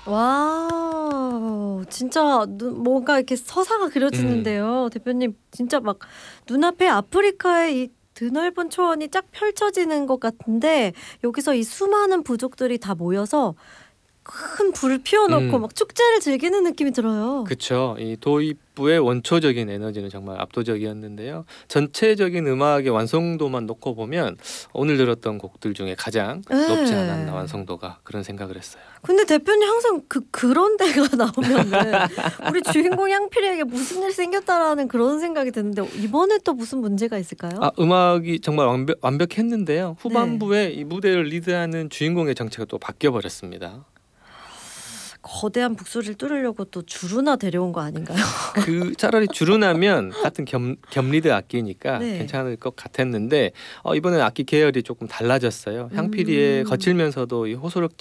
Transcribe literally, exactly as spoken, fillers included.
와 진짜 눈 뭔가 이렇게 서사가 음. 그려지는데요. 대표님 진짜 막 눈앞에 아프리카의 이 드넓은 초원이 쫙 펼쳐지는 것 같은데 여기서 이 수많은 부족들이 다 모여서 큰 불을 피워 놓고 음. 막 축제를 즐기는 느낌이 들어요. 그쵸. 이 도입부의 원초적인 에너지는 정말 압도적이었는데요. 전체적인 음악의 완성도만 놓고 보면 오늘 들었던 곡들 중에 가장 높지 않았나 예. 완성도가 그런 생각을 했어요. 근데 대표님 항상 그 그런 데가 나오면은 우리 주인공 향필이에게 무슨 일이 생겼다라는 그런 생각이 드는데 이번에 또 무슨 문제가 있을까요? 아 음악이 정말 완벽 완벽했는데요. 네. 후반부에 이 무대를 리드하는 주인공의 정체가 또 바뀌어 버렸습니다. 거대한 북소리를 뚫으려고 또 주루나 데려온 거 아닌가요? 그 차라리 주르나면 같은 겸 겸리드 악기니까 네. 괜찮을 것 같았는데 어 이번에는 악기 계열이 조금 달라졌어요. 향피리의 음. 거칠면서도 이 호소력